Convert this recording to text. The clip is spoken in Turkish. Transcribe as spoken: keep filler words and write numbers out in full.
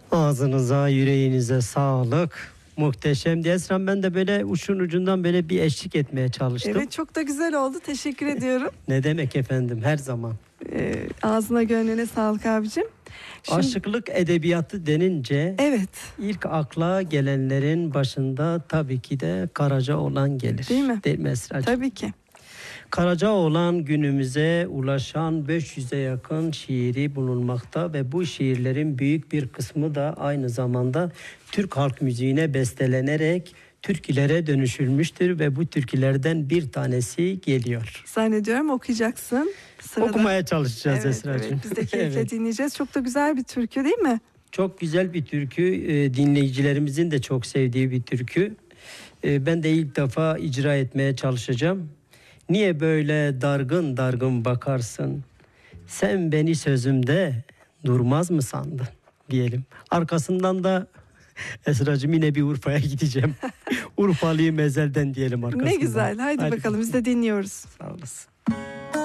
Ağzınıza, yüreğinize sağlık. Muhteşemdi. Esra'm, ben de böyle uçun ucundan böyle bir eşlik etmeye çalıştım. Evet, çok da güzel oldu. Teşekkür ediyorum. Ne demek efendim, her zaman. Ee, ağzına gönlüne sağlık abicim. Şimdi, Aşıklık edebiyatı denince evet. ilk akla gelenlerin başında tabii ki de Karacaoğlan gelir. Değil mi? Değil mi Esra'cığım? Tabii ki. Karacaoğlan günümüze ulaşan beş yüze yakın şiiri bulunmakta ve bu şiirlerin büyük bir kısmı da aynı zamanda Türk halk müziğine bestelenerek türkülere dönüşülmüştür ve bu türkülerden bir tanesi geliyor. Zannediyorum okuyacaksın. Sırada. Okumaya çalışacağız Evet, Esra'cığım. evet, biz de keyifle Evet. dinleyeceğiz. Çok da güzel bir türkü değil mi? Çok güzel bir türkü, e, dinleyicilerimizin de çok sevdiği bir türkü. E, Ben de ilk defa icra etmeye çalışacağım. Niye böyle dargın dargın bakarsın? Sen beni sözümde durmaz mı sandın diyelim. Arkasından da Esra'cığım yine bir Urfa'ya gideceğim. Urfalıyım ezelden diyelim arkasından. Ne güzel. Haydi, Hadi bakalım, biz de dinliyoruz. Sağ olasın.